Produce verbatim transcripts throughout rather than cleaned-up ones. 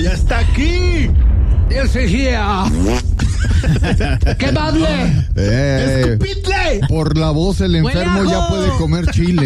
¡Ya está aquí! Yes, here. ¡Qué madre! Eh, ¡Escupidle! por la voz el enfermo ¡Huele ya ajo! puede comer chile.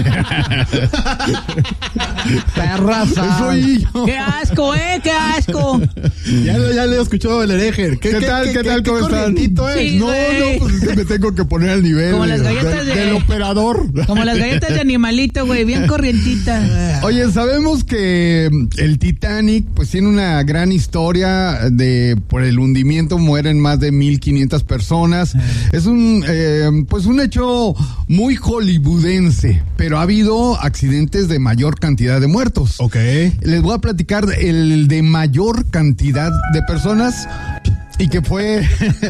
Perraza. Soy yo. ¡Qué asco, eh! ¡Qué asco! Ya, lo- ya le escuchó el hereje. ¿Qué, tal? ¿Qué, tal? ¿Cómo están? corrientito es? Sí, No, güey. no, pues es que me tengo que poner al nivel Como las de- galletas de- del operador. Como las galletas de animalito, güey, bien corrientita. Oye, sabemos que el Titanic pues tiene una gran historia de por el hundimiento mueren más de mil quinientas personas. Es un eh, pues un hecho muy hollywoodense, pero ha habido accidentes de mayor cantidad de muertos. Ok. Les voy a platicar el de mayor cantidad de personas y que fue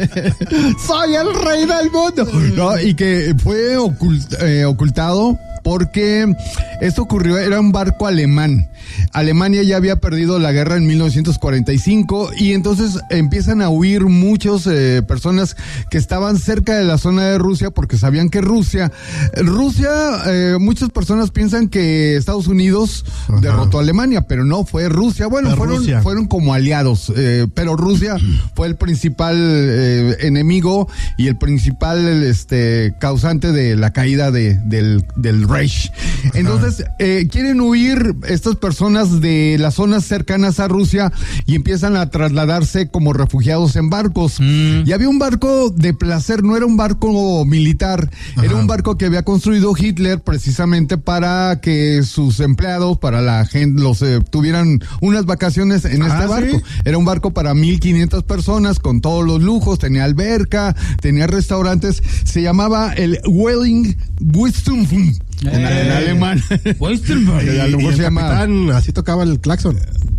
soy el rey del mundo, ¿no? Y que fue ocult- eh, ocultado porque esto ocurrió, era un barco alemán. Alemania ya había perdido la guerra en mil novecientos cuarenta y cinco y entonces empiezan a huir muchas eh, personas que estaban cerca de la zona de Rusia porque sabían que Rusia, Rusia, eh, muchas personas piensan que Estados Unidos Ajá. derrotó a Alemania, pero no, fue Rusia. Bueno, Fue fueron, Rusia. fueron como aliados, eh, pero Rusia fue el principal eh, enemigo y el principal este causante de la caída de, del, del Reich. Entonces, eh, quieren huir estas personas de las zonas cercanas a Rusia y empiezan a trasladarse como refugiados en barcos. Mm. Y había un barco de placer, no era un barco militar, Ajá. era un barco que había construido Hitler precisamente para que sus empleados, para la gente, los eh, tuvieran unas vacaciones en Ah, este barco. ¿sí? Era un barco para mil quinientas personas con todos los lujos, tenía alberca, tenía restaurantes, se llamaba el Welling Wistumfum en, en Eh. alemán. Westerberg. Y a Y, lo y mejor el se llama- capitán así tocaba el claxon.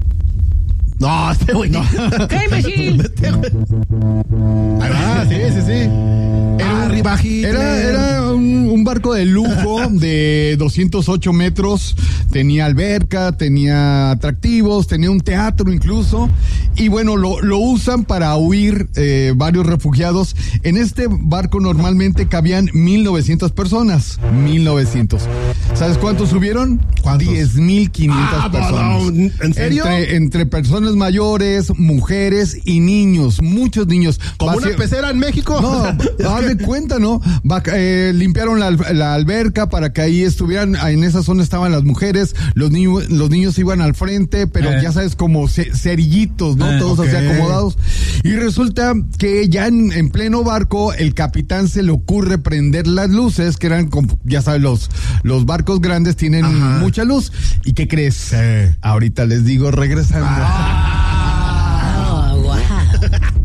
No, este güey. No. ¡Qué imbécil! Ah, sí, sí, sí. Arriba Hitler. Era, era un, un barco de lujo de doscientos ocho metros, tenía alberca, tenía atractivos, tenía un teatro incluso, y bueno, lo, lo usan para huir eh, varios refugiados. En este barco normalmente cabían mil novecientas personas, mil novecientos. ¿Sabes cuántos subieron? ¿Cuántos? diez mil quinientas Ah, personas. no, ¿en serio? Entre, entre personas mayores, mujeres y niños, muchos niños. Como Vaci- una pecera en México. no, haz de cuenta, ¿no? Va- eh, limpiaron la, al- la alberca para que ahí estuvieran, en esa zona estaban las mujeres, los niños, los niños iban al frente, pero Eh. ya sabes, como ce- cerillitos, ¿no? Eh, Todos ok. así acomodados. Y resulta que ya en, en pleno barco, el capitán se le ocurre prender las luces, que eran, como, ya sabes, los, los barcos grandes tienen Ajá. mucha luz. ¿Y qué crees? Sí. Ahorita les digo, regresando. Ah.